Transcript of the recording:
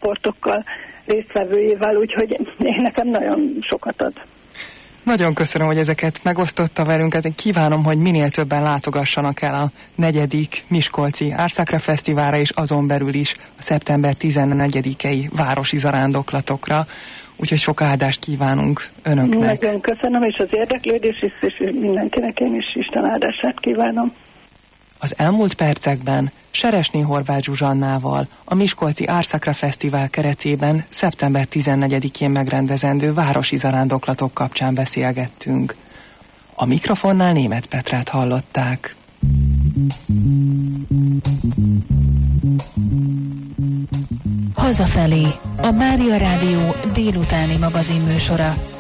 csoportokkal, résztvevőjével, úgyhogy nekem nagyon sokat ad. Nagyon köszönöm, hogy ezeket megosztotta velünk. Én kívánom, hogy minél többen látogassanak el a 4. Miskolci Árszakra Fesztiválra, és azon belül is a szeptember 14-i városi zarándoklatokra. Úgyhogy sok áldást kívánunk önöknek. Nagyon köszönöm, és az érdeklődés is, és mindenkinek én is Isten áldását kívánom. Az elmúlt percekben Seresné Horváth Zsuzsannával a Miskolci Árszakra Fesztivál keretében szeptember 14-én megrendezendő városi zarándoklatok kapcsán beszélgettünk. A mikrofonnál Németh Petrát hallották. Hazafelé, a Mária Rádió délutáni magazinműsora.